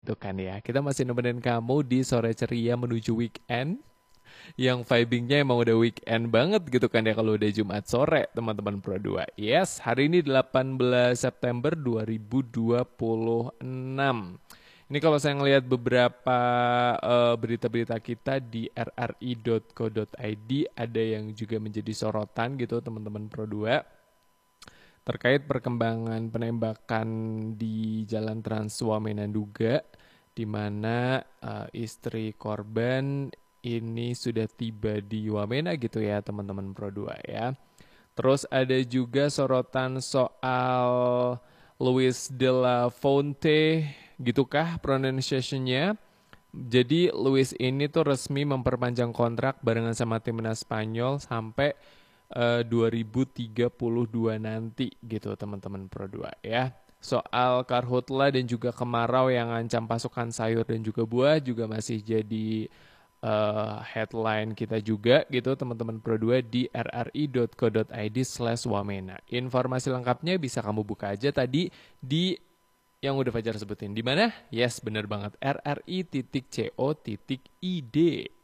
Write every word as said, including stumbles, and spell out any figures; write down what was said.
Tuh kan ya, kita masih nemenin kamu di sore ceria menuju weekend. Yang vibingnya emang udah weekend banget gitu kan ya kalau udah Jumat sore teman-teman Pro dua. Yes, hari ini delapan belas September dua ribu dua puluh enam. Ini kalau saya ngelihat beberapa eh, berita-berita kita di r r i dot co dot i d ada yang juga menjadi sorotan gitu teman-teman Pro dua terkait perkembangan penembakan di Jalan Trans Wamena Duga, di mana uh, istri korban ini sudah tiba di Wamena gitu ya teman-teman Pro dua ya. Terus ada juga sorotan soal Luis de la Fonte, gitukah pronunciation-nya? Jadi Luis ini tuh resmi memperpanjang kontrak barengan sama timnas Spanyol sampai eh, dua ribu tiga puluh dua nanti gitu teman-teman Pro dua ya. Soal karhutla dan juga kemarau yang ancam pasokan sayur dan juga buah juga masih jadi eh, headline kita juga gitu teman-teman Pro dua di r r i dot co dot i d slash wamena. Informasi lengkapnya bisa kamu buka aja tadi di yang udah Fajar sebutin. Di mana? Yes, bener banget. r r i titik co titik i d.